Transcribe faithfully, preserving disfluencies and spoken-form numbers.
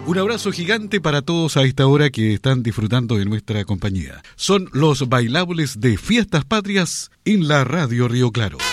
Un abrazo gigante para todos a esta hora que están disfrutando de nuestra compañía. Son los bailables de Fiestas Patrias en la Radio Río Claro.